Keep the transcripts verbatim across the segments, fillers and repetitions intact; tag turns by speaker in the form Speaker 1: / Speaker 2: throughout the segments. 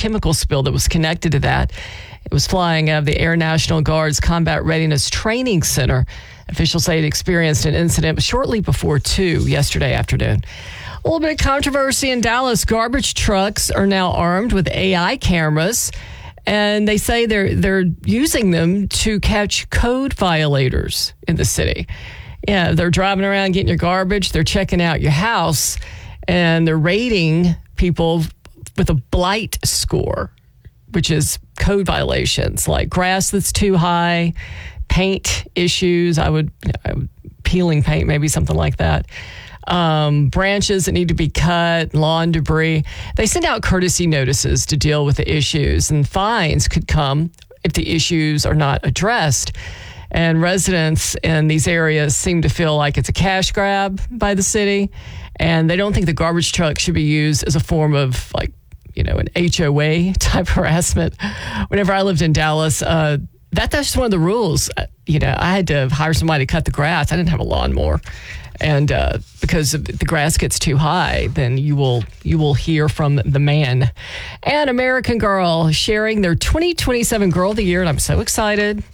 Speaker 1: chemical spill that was connected to that. It was flying out of the Air National Guard's Combat Readiness Training Center. Officials say it experienced an incident shortly before two yesterday afternoon. A little bit of controversy in Dallas. Garbage trucks are now armed with A I cameras, and they say they're they're using them to catch code violators in the city. Yeah, they're driving around getting your garbage. They're checking out your house, and they're rating people with a blight score, which is code violations like grass that's too high, paint issues. I would, I would peeling paint, maybe something like that. Um, branches that need to be cut, lawn debris. They send out courtesy notices to deal with the issues, and fines could come if the issues are not addressed. And residents in these areas seem to feel like it's a cash grab by the city, and they don't think the garbage truck should be used as a form of, like, you know, an H O A type harassment. Whenever I lived in Dallas, uh, that that's just one of the rules. You know, I had to hire somebody to cut the grass. I didn't have a lawnmower. And uh, because if the grass gets too high, then you will you will hear from the man. And American Girl sharing their twenty twenty-seven Girl of the Year, and I'm so excited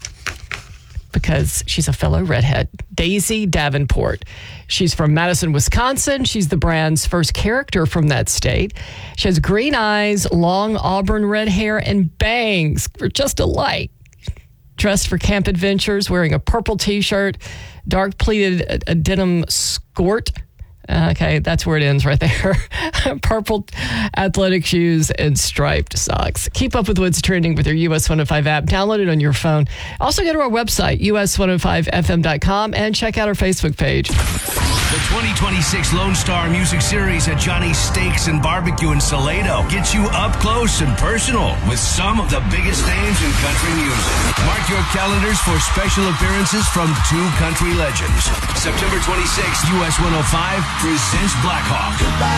Speaker 1: because she's a fellow redhead, Daisy Davenport. She's from Madison, Wisconsin. She's the brand's first character from that state. She has green eyes, long auburn red hair, and bangs for just alike. Dressed for camp adventures, wearing a purple T-shirt, dark pleated a, a denim skirt. Okay, that's where it ends right there. Purple athletic shoes and striped socks. Keep up with what's trending with your U S one oh five app. Download it on your phone. Also go to our website, U S one oh five F M dot com, and check out our Facebook page.
Speaker 2: The twenty twenty-six Lone Star Music Series at Johnny's Steaks and Barbecue in Salado gets you up close and personal with some of the biggest names in country music. Mark your calendars for special appearances from two country legends. September twenty-sixth, U S one oh five presents Blackhawk.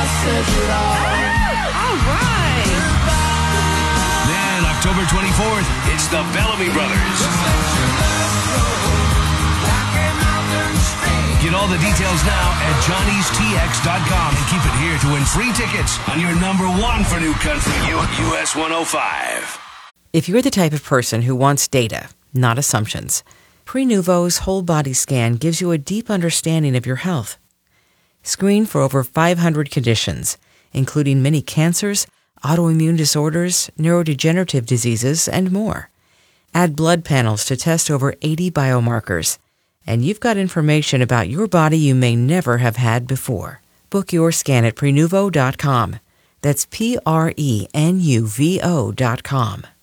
Speaker 1: All right.
Speaker 2: Then October twenty-fourth, it's the Bellamy Brothers. Get all the details now at johnny's t x dot com and keep it here to win free tickets on your number one for new country, U S one oh five.
Speaker 3: If you're the type of person who wants data, not assumptions, Prenuvo's whole body scan gives you a deep understanding of your health. Screen for over five hundred conditions, including many cancers, autoimmune disorders, neurodegenerative diseases, and more. Add blood panels to test over eighty biomarkers. And you've got information about your body you may never have had before. Book your scan at Prenuvo dot com. That's P R E N U V O dot com.